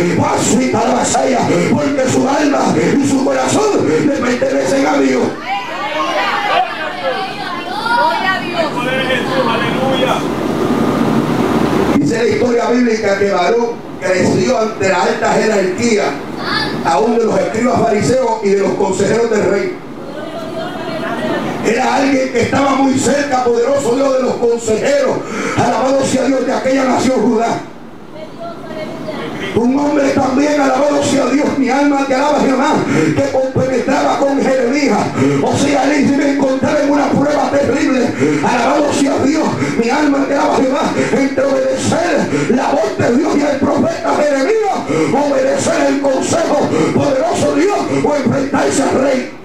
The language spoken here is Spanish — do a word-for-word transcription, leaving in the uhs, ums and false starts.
Pasita la vasalla, porque su alma y su corazón le pertenecen a Dios. Dice la historia bíblica que Baruc creció ante la alta jerarquía, aún de los escribas fariseos y de los consejeros del rey. Era alguien que estaba muy cerca, poderoso Dios, de los consejeros, alabado sea Dios, de aquella nación Judá. Un hombre también, alabado sea Dios, mi alma te alaba Jehová, que compenetraba con Jeremías. O sea, él se me encontraba en una prueba terrible. Alabado sea Dios, mi alma te alaba Jehová, entre obedecer la voz de Dios y el profeta Jeremías, obedecer el consejo poderoso Dios o enfrentarse al rey.